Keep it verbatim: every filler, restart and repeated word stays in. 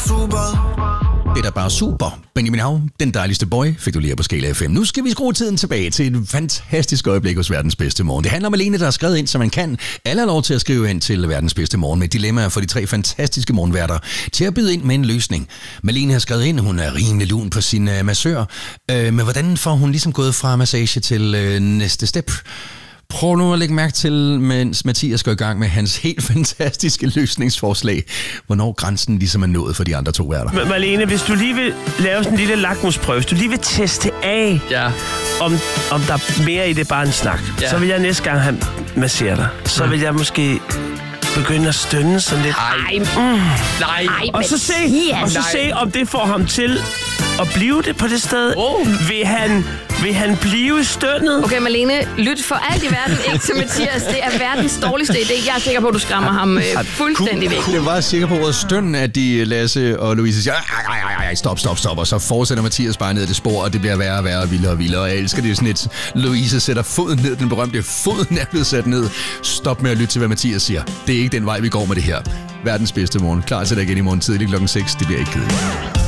super. Det er da bare super. Benjamin Hav, den dejligste boy, fik du lige her på Skala F M. Nu skal vi skrue tiden tilbage til et fantastisk øjeblik hos Verdens Bedste Morgen. Det handler om Malene, der har skrevet ind, så man kan. Alle har lov til at skrive ind til Verdens Bedste Morgen med dilemmaer for de tre fantastiske morgenværter til at byde ind med en løsning. Malene har skrevet ind, hun er rimelig lun på sin uh, massør. Uh, men hvordan får hun ligesom gået fra massage til uh, næste step? Prøv nu at lægge mærke til, mens Mathias går i gang med hans helt fantastiske løsningsforslag, hvornår grænsen ligesom er nået for de andre to værter. M- Malene, hvis du lige vil lave sådan en lille lakmusprøve, hvis du lige vil teste af, ja. om, om der er mere i det bare en snak, ja. så vil jeg næste gang han masserer dig. Så vil jeg måske begynde at stønne sådan lidt. Ej, mm. nej. Og så se, og så se, om det får ham til at blive det på det sted. Oh. Vil han, vil han blive stønnet? Okay, Malene, lyt for alt i verden ikke til Mathias. Det er verdens dårligste idé. Jeg er sikker på, at du skræmmer ham øh, fuldstændig væk. Det var sikker på ordet støn, at de Lasse og Louise siger, ej, ej, ej, ej, stop, stop, stop. Og så fortsætter Mathias bare ned ad det spor, og det bliver værre og værre og vildere og vildere. Og jeg elsker det sådan et, Louise sætter foden ned, den berømte foden er blevet sat ned. Stop med at lytte til, hvad Mathias siger. Det er ikke den vej, vi går med det her. Verdens bedste morgen. Klar til dig igen i morgen tidlig klokken seks. Det bliver ikke kedeligt.